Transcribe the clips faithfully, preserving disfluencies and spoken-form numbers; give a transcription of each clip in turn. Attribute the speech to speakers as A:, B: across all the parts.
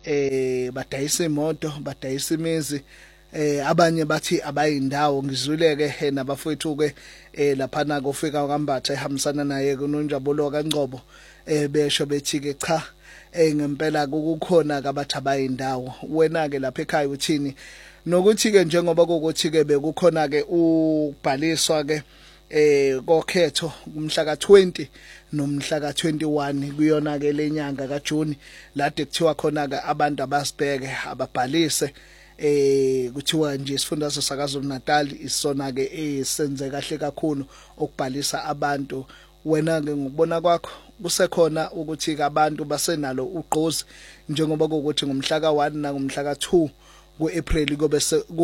A: eh badayisa imoto badayisa imizi eh abanye bathi abayindawo ngizwileke nabafowethu ke eh laphana kufika kwambatha ehambisana naye kuNonjabulo kaNgcobo eh besho bethi ke cha eh ngempela kukukhona kabathi abayindawo wena ke lapha ekhaya uthini nokuthi ke njengoba kokuthi ke bekukhona ke ubhaliswa ke eh kokhetho kumhla ka twenty nomhla ka twenty-one kuyona ke lenyanga kaJuni lade kuthiwa khona ke abantu abasibheke ababhalise eh kuthiwa nje isifundazwe sakaZulu Natal isona ke esenze kahle kakhulu ukubhalisa abantu wena ke ngokubona kwakho kusekhona ukuthi ke abantu basenalo ugqozi njengoba kokuthi ngomhla ka one na ngomhla ka two kuApril kobe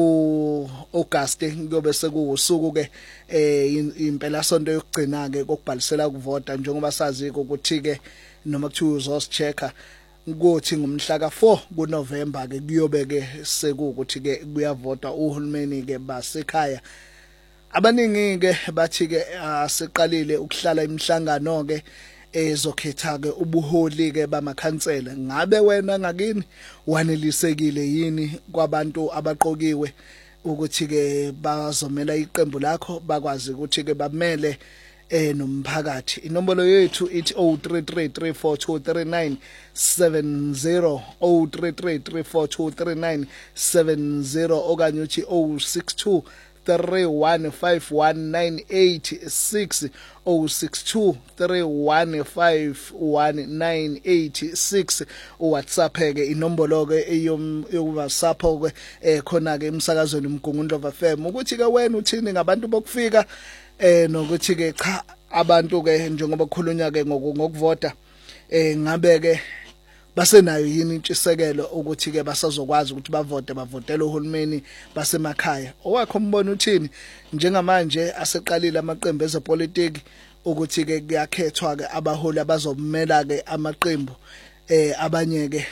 A: ku August kuyobe sekuusuku ke eh impela sonto yokugcina ke kokubhalisela ukuvota njengoba sazi ukuthi ke noma kuthiwa uzosichecka ukuthi ngomhla ka four kuNovember ke kuyobe ke sekuukuthi ke kuyavota uhulumeni ke basekhaya abaningi ke bathi ke asiqalile ukuhlala imihlangano ke ezokhetha ke ubuholi ke bamakhansela ngabe wena ngakini wanelisekile yini kwabantu abaqokiwe ukuthi ke bazomela iqembu lakho bakwazi ukuthi ke bamele eh nomphakathi inombolo yethu ithi oh three three three four two three nine seven zero oh three three three four two three nine seven zero okanye uthi oh six two three one five one nine eight six oh six two three one five one nine eight six uWhatsApp ke inombolo ke eyoWhatsApp ke eh khona ke emsakazweni uMgungundlovu F M ukuthi ke wena uthini ngabantu bokufika eh nokuthi ke cha abantu ke njengoba kukhulunywa ke ngokuvota eh ngabe ke basenayo yini intshisekelo ukuthi ke basazokwazi ukuthi bavote bavotela uhulumeni basemakhaya owakho umbono uthini njengamanje aseqalile amaqembu ezepolitiki ukuthi ke kuyakhethwa ke abaholi abazomela ke amaqembu eh abanye ke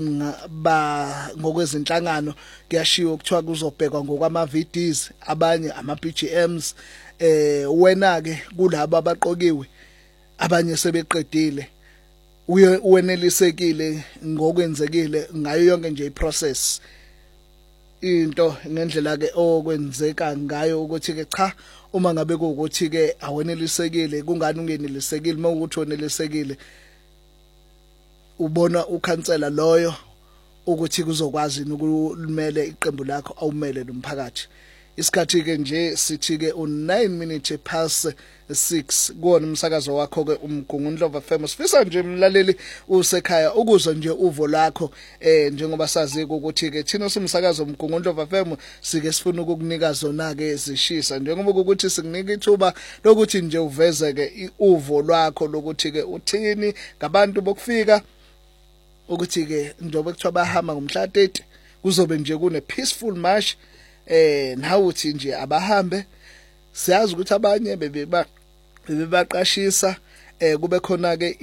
A: ba ngokwezinhlangano kuyashiwo kuthiwa kuzobhekwa ngokwama V Ds abanye ama B G Ms eh wena ke kulabo abaqokiwe abanye sebeqedile uwenelisekile ngokwenzekile ngayo yonke nje iprocess into ngendlela ke okwenzeka ngayo ukuthi ke cha uma ngabe ukuthi ke awenelisekile kungani ungenelisekile mawukuthi onelisekile ubona ukhansela loyo ukuthi kuzokwazi ukulumele iqembu lakho awumele nomphakathi isikhathi ke nje sithi ke u nine minutes past six kuona umsakazo wakho ke uMgungundlovu F M sifisa nje umlaleli usekhaya ukuzwa nje uvo lakho eh njengoba sazi ukuthi ke thina somsakazo uMgungundlovu F M sike sifuna ukukunika zona ke zishisa njengoba ukuthi sikunika ithuba lokuthi nje uveze ke uvo lwakho lokuthi ke uthini ngabantu bokufika ukuthi ke njobe kuthiwa bahamba ngomhla thirty kuzobe nje kune peaceful march eh nawe uthi nje abahambe siyazi ukuthi abanye bebeba bebaqashisa eh kube khona ke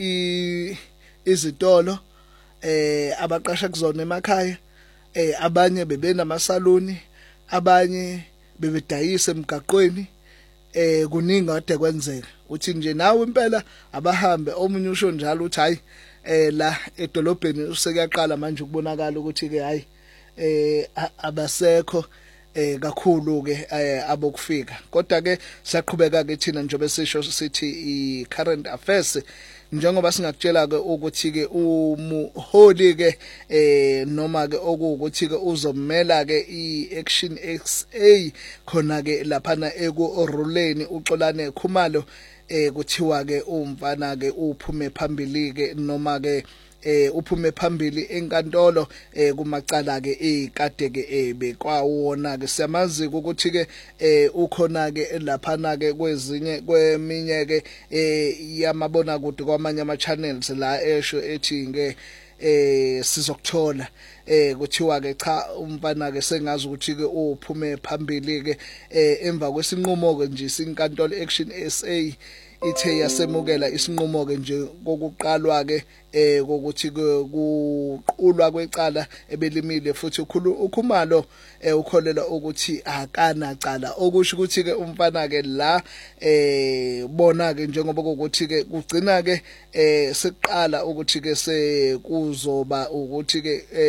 A: izitolo eh abaqasha kuzona emakhaya eh abanye bebenamasaluni abanye bebedayisa emgaqweni eh kuningi kade kwenzeka uthi nje nawe impela abahambe omunye usho njalo uthi hayi eh la edolobheni usekuyaqala manje ukubonakala ukuthi ke hayi eh abasekho eh kakhulu ke abokufika kodwa ke siyaqhubeka ke thina njobe sisho sithi i current affairs njengoba singakutshela ke ukuthi ke umuholi ke eh noma ke okuwukuthi ke uzomela ke iAction X A khona ke laphana eku Oruleni uXolani Khumalo eh kuthiwa ke umfana ke uphume phambili ke noma ke eh uphume phambili enkantolo eh kumacala ke ekade ke ebekwawona ke siyamazi ukuthi ke eh ukhona ke laphana ke kwezinye kweminye ke eh yamabona kude kwamanye ama channels la esho ethi ke eh sizokuthola eh kuthiwa ke cha umfana ke sengazi ukuthi ke uphume phambili ke eh emva kwesinqumo ke nje sinkantolo Action S A ithe yasemukela isinqumo ke nje kokuqalwa ke eh kokuthi kuqulwa kwecala ebelimile futhi uKhumalo ukholela ukuthi akana cala okusho ukuthi ke umfana ke la eh bona ke njengoba ukuthi ke kugcina ke eh siqala ukuthi ke sekuzoba ukuthi ke